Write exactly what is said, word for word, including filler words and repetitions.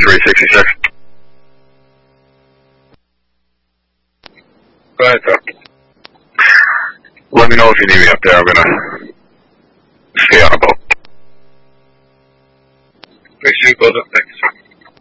three sixty-six. Go ahead, sir. Let me know if you need me up there. I'm gonna stay on a boat. Appreciate both of them.